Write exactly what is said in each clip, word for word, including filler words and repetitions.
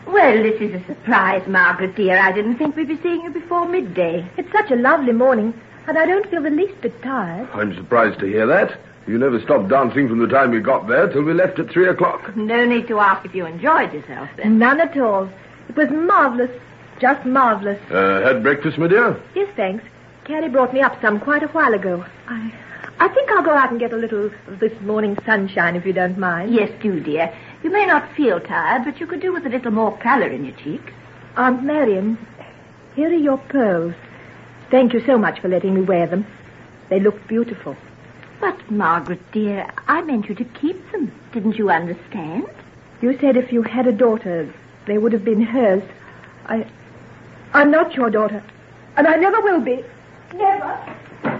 Well, this is a surprise, Margaret, dear. I didn't think we'd be seeing you before midday. It's such a lovely morning, and I don't feel the least bit tired. I'm surprised to hear that. You never stopped dancing from the time we got there till we left at three o'clock. No need to ask if you enjoyed yourself, then. None at all. It was marvellous. Just marvellous. Uh, had breakfast, my dear? Yes, thanks. Carrie brought me up some quite a while ago. I... I think I'll go out and get a little of this morning sunshine, if you don't mind. Yes, do, dear. You may not feel tired, but you could do with a little more colour in your cheeks. Aunt Marion, here are your pearls. Thank you so much for letting me wear them. They look beautiful. But, Margaret, dear, I meant you to keep them. Didn't you understand? You said if you had a daughter, they would have been hers. I... I'm not your daughter, and I never will be. Never.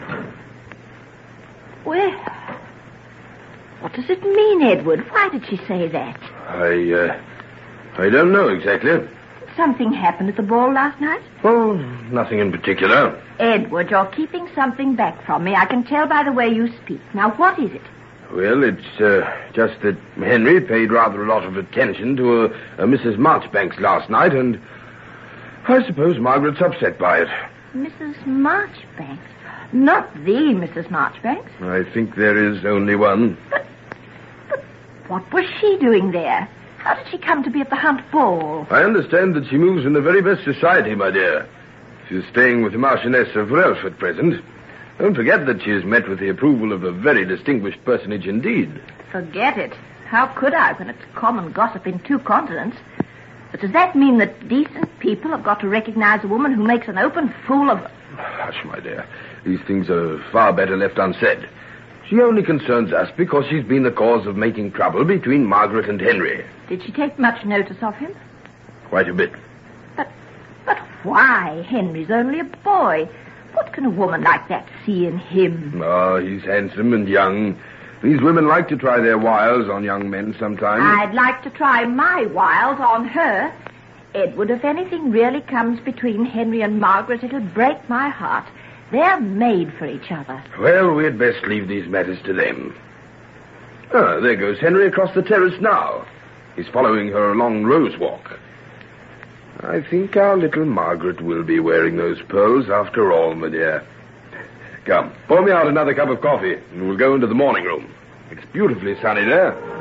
Well, what does it mean, Edward? Why did she say that? I, uh, I don't know exactly. Something happened at the ball last night? Oh, nothing in particular. Edward, you're keeping something back from me. I can tell by the way you speak. Now, what is it? Well, it's uh, just that Henry paid rather a lot of attention to a, a Missus Marchbanks last night, and I suppose Margaret's upset by it. Missus Marchbanks? Not the Missus Marchbanks? I think there is only one. But, but what was she doing there? How did she come to be at the Hunt Ball? I understand that she moves in the very best society, my dear. She's staying with the Marchioness of Relf at present. Don't forget that she has met with the approval of a very distinguished personage indeed. Forget it. How could I when it's common gossip in two continents? But does that mean that decent people have got to recognize a woman who makes an open fool of... Hush, my dear. These things are far better left unsaid. She only concerns us because she's been the cause of making trouble between Margaret and Henry. Did she take much notice of him? Quite a bit. But, but why? Henry's only a boy. What can a woman like that see in him? Oh, he's handsome and young. These women like to try their wiles on young men sometimes. I'd like to try my wiles on her. Edward, if anything really comes between Henry and Margaret, it'll break my heart. They're made for each other. Well, we'd best leave these matters to them. Ah, there goes Henry across the terrace now. He's following her along Rose Walk. I think our little Margaret will be wearing those pearls after all, my dear. Come, pour me out another cup of coffee, and we'll go into the morning room. It's beautifully sunny there.